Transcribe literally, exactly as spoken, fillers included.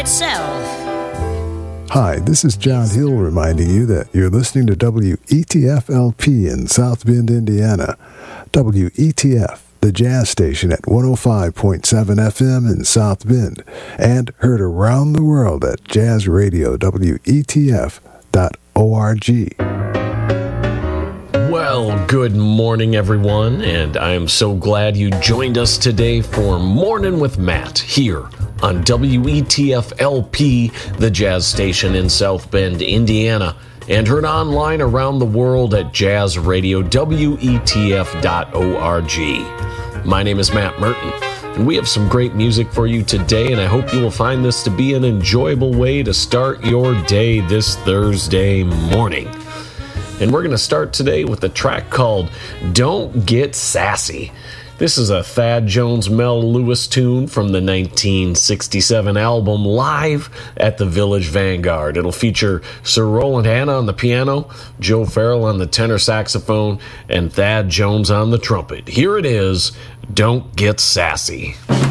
itself. Hi, this is John Hill reminding you that you're listening to W E T F L P in South Bend, Indiana. W E T F, the jazz station at one oh five point seven F M in South Bend, and heard around the world at jazz radio W E T F dot org. Well, good morning, everyone, and I am so glad you joined us today for Morning with Matt here on W E T F L P, the jazz station in South Bend, Indiana, and heard online around the world at jazz radio W E T F dot org. My name is Matt Merton, and we have some great music for you today, and I hope you will find this to be an enjoyable way to start your day this Thursday morning. And we're going to start today with a track called Don't Get Sassy. This is a Thad Jones Mel Lewis tune from the nineteen sixty-seven album Live at the Village Vanguard. It'll feature Sir Roland Hanna on the piano, Joe Farrell on the tenor saxophone, and Thad Jones on the trumpet. Here it is, Don't Get Sassy.